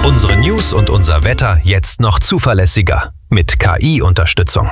Unsere News und unser Wetter jetzt noch zuverlässiger mit KI-Unterstützung.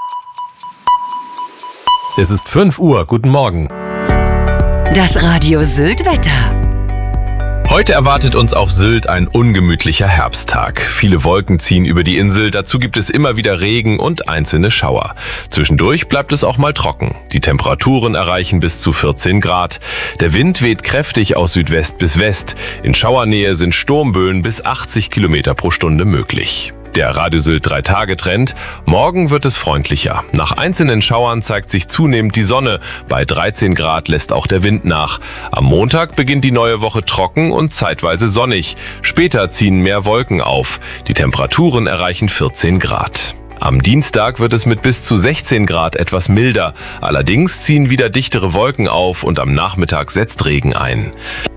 Es ist 5 Uhr. Guten Morgen. Das Radio Sylt-Wetter. Heute erwartet uns auf Sylt ein ungemütlicher Herbsttag. Viele Wolken ziehen über die Insel, dazu gibt es immer wieder Regen und einzelne Schauer. Zwischendurch bleibt es auch mal trocken. Die Temperaturen erreichen bis zu 14 Grad. Der Wind weht kräftig aus Südwest bis West. In Schauernähe sind Sturmböen bis 80 Kilometer pro Stunde möglich. Der Radio Sylt 3-Tage-Trend. Morgen wird es freundlicher. Nach einzelnen Schauern zeigt sich zunehmend die Sonne. Bei 13 Grad lässt auch der Wind nach. Am Montag beginnt die neue Woche trocken und zeitweise sonnig. Später ziehen mehr Wolken auf. Die Temperaturen erreichen 14 Grad. Am Dienstag wird es mit bis zu 16 Grad etwas milder. Allerdings ziehen wieder dichtere Wolken auf und am Nachmittag setzt Regen ein.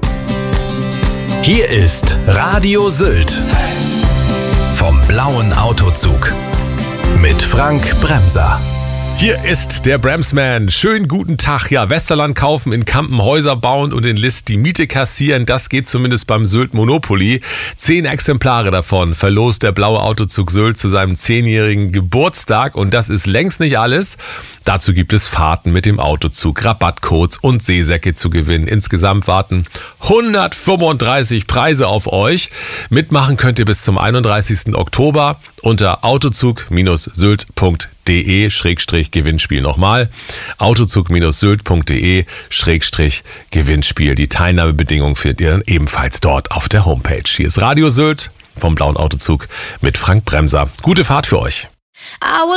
Hier ist Radio Sylt. Vom blauen Autozug mit Frank Bremser. Hier ist der Bremsman. Schönen guten Tag. Ja, Westerland kaufen, in Kampen Häuser bauen und in List die Miete kassieren. Das geht zumindest beim Sylt Monopoly. 10 Exemplare davon verlost der blaue Autozug Sylt zu seinem 10-jährigen Geburtstag. Und das ist längst nicht alles. Dazu gibt es Fahrten mit dem Autozug, Rabattcodes und Seesäcke zu gewinnen. Insgesamt warten 135 Preise auf euch. Mitmachen könnt ihr bis zum 31. Oktober unter autozug-sylt.de/Gewinnspiel. Nochmal, autozug-sylt.de/Gewinnspiel. Die Teilnahmebedingungen findet ihr dann ebenfalls dort auf der Homepage. Hier ist Radio Sylt vom blauen Autozug mit Frank Bremser. Gute Fahrt für euch.